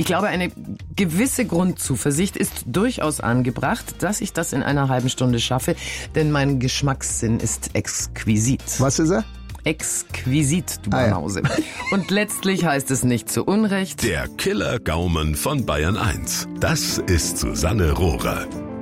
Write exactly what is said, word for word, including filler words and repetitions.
Ich glaube, eine gewisse Grundzuversicht ist durchaus angebracht, dass ich das in einer halben Stunde schaffe, denn mein Geschmackssinn ist exquisit. Was ist er? Exquisit, du Ah, ja. Banause. Und letztlich heißt es nicht zu Unrecht: Der Killer-Gaumen von Bayern eins. Das ist Susanne Rohrer.